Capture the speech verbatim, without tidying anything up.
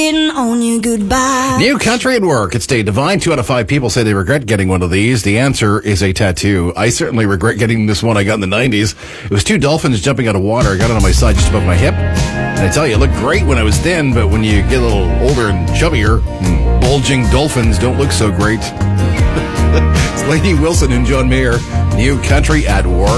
waiting on you goodbye. New country at work. It's Dave Divine. Two out of five people say they regret getting one of these. The answer is a tattoo. I certainly regret getting this one I got in the nineties. It was two dolphins jumping out of water. I got it on my side just above my hip. And I tell you, it looked great when I was thin, but when you get a little older and chubbier, bulging dolphins don't look so great. It's Lady Wilson and John Mayer. New country at work.